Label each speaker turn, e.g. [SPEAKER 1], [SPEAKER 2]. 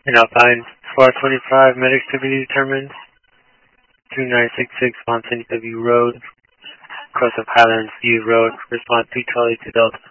[SPEAKER 1] In Alpine 425, medics to be determined. 2966 Montana W Road, course of Highlands View Road, response 312 to Delta.